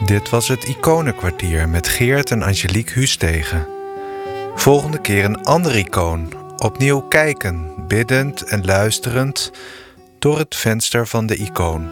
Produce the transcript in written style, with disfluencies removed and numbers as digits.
Dit was het Iconenkwartier met Geert en Angelique Huustegen. Volgende keer een ander icoon. Opnieuw kijken, biddend en luisterend door het venster van de icoon.